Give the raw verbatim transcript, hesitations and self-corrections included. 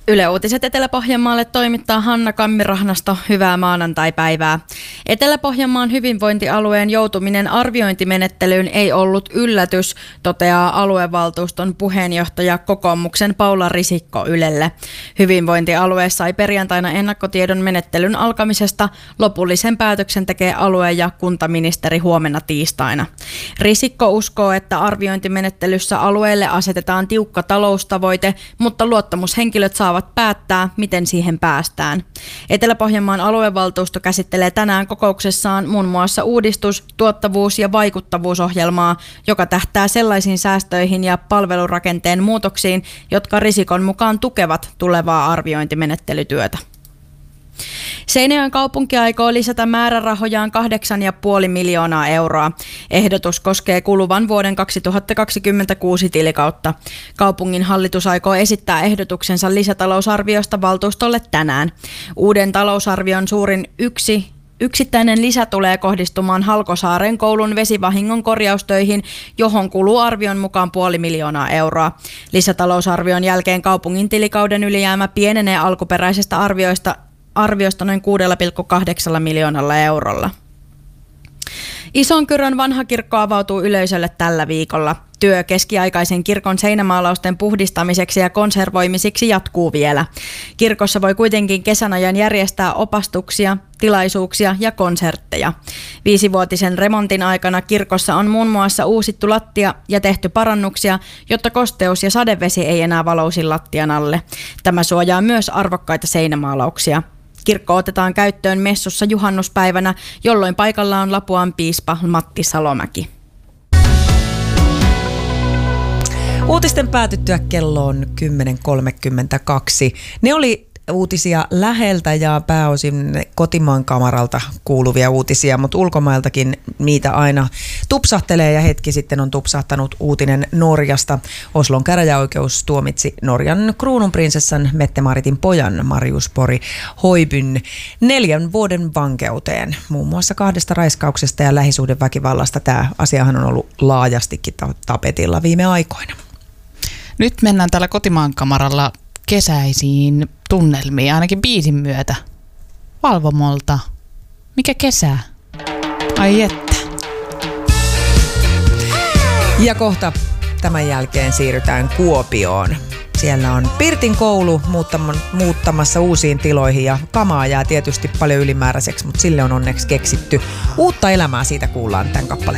Yle Uutiset Etelä-Pohjanmaalle toimittaa Hanna Kammirahnasto. Hyvää maanantai-päivää. Etelä-Pohjanmaan hyvinvointialueen joutuminen arviointimenettelyyn ei ollut yllätys, toteaa aluevaltuuston puheenjohtaja kokoomuksen Paula Risikko Ylelle. Hyvinvointialue sai perjantaina ennakkotiedon menettelyn alkamisesta. Lopullisen päätöksen tekee alue- ja kuntaministeri huomenna tiistaina. Risikko uskoo, että arviointimenettelyssä alueelle asetetaan tiukka taloustavoite, mutta luottamushenkilöt saavat päättää, miten siihen päästään. Etelä-Pohjanmaan aluevaltuusto käsittelee tänään kokouksessaan muun muassa uudistus-, tuottavuus- ja vaikuttavuusohjelmaa, joka tähtää sellaisiin säästöihin ja palvelurakenteen muutoksiin, jotka Risikon mukaan tukevat tulevaa arviointimenettelytyötä. Seinäjoen kaupunki aikoo lisätä määrärahojaan kahdeksan pilkku viisi miljoonaa euroa. Ehdotus koskee kuluvan vuoden kaksituhattakaksikymmentäkuusi tilikautta. Kaupungin hallitus aikoo esittää ehdotuksensa lisätalousarviosta valtuustolle tänään. Uuden talousarvion suurin yksi Yksittäinen lisä tulee kohdistumaan Halkosaaren koulun vesivahingon korjaustöihin, johon kuluu arvion mukaan puoli miljoonaa euroa. Lisätalousarvion jälkeen kaupungin tilikauden ylijäämä pienenee alkuperäisestä arvioista arviosta noin kuusi pilkku kahdeksan miljoonalla eurolla. Isonkyrön vanha kirkko avautuu yleisölle tällä viikolla. Työ keskiaikaisen kirkon seinämaalausten puhdistamiseksi ja konservoimiseksi jatkuu vielä. Kirkossa voi kuitenkin kesän ajan järjestää opastuksia, tilaisuuksia ja konsertteja. Viisivuotisen remontin aikana kirkossa on muun muassa uusittu lattia ja tehty parannuksia, jotta kosteus ja sadevesi ei enää valousi lattian alle. Tämä suojaa myös arvokkaita seinämaalauksia. Kirkko otetaan käyttöön messussa juhannuspäivänä, jolloin paikalla on Lapuan piispa Matti Salomäki. Uutisten päätyttyä kello on kymmenen kolmekymmentäkaksi. Ne oli uutisia läheltä ja pääosin kotimaan kamaralta kuuluvia uutisia, mutta ulkomailtakin niitä aina tupsahtelee ja hetki sitten on tupsahtanut uutinen Norjasta. Oslon käräjäoikeus tuomitsi Norjan kruununprinsessan Mette-Maritin pojan Marius Pori Hoibyn neljän vuoden vankeuteen. Muun muassa kahdesta raiskauksesta ja lähisuhdeväkivallasta. Tämä asiahan on ollut laajastikin tapetilla viime aikoina. Nyt mennään täällä kotimaan kamaralla kesäisiin tunnelmiin, ainakin biisin myötä. Valvomolta. Mikä kesä? Ai että. Ja kohta tämän jälkeen siirrytään Kuopioon. Siellä on Pirtin koulu muuttamassa uusiin tiloihin ja kamaa jää tietysti paljon ylimääräiseksi, mutta sille on onneksi keksitty uutta elämää. Siitä kuullaan tämän kappaleen